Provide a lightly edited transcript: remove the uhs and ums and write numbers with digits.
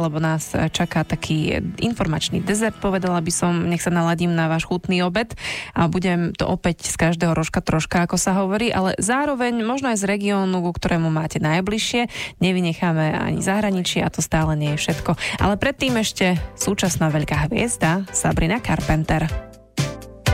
lebo nás čaká taký informačný dezert, povedala by som, nech sa naladím na váš chutný obed a budem to opäť z každého rožka troška, ako sa hovorí, ale zároveň možno aj z regiónu, ku ktorému máte najbližšie, nevynecháme ani zahraničie a to stále nie je všetko. Ale predtým ešte súčasná veľká hviezda Sabrina Carpenter.